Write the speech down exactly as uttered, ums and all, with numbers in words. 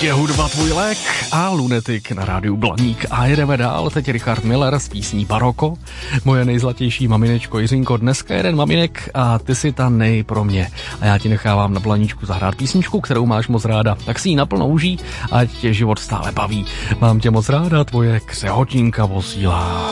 Je hudba tvůj lék a Lunetik na rádiu Blaník. A jedeme dál, teď Richard Miller s písní Baroko. Moje nejzlatější maminečko Jiřinko, dneska jeden maminek a ty si ta nej pro mě. A já ti nechávám na Blaníčku zahrát písničku, kterou máš moc ráda. Tak si ji naplno užij, ať tě život stále baví. Mám tě moc ráda, tvoje Křehotínka posílá.